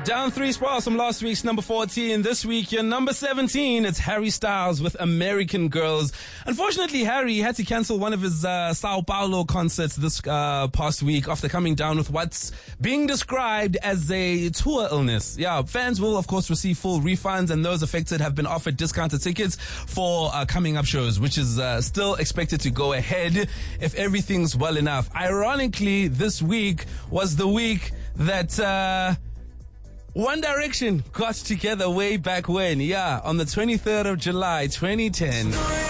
Down 3 spots from last week's number 14. This week, your number 17, it's Harry Styles with American Girls. Unfortunately, Harry had to cancel one of his Sao Paulo concerts this past week after coming down with what's being described as a tour illness. Yeah, fans will, of course, receive full refunds, and those affected have been offered discounted tickets for coming up shows, which is still expected to go ahead if everything's well enough. Ironically, this week was the week that One Direction got together way back when, on the 23rd of July, 2010.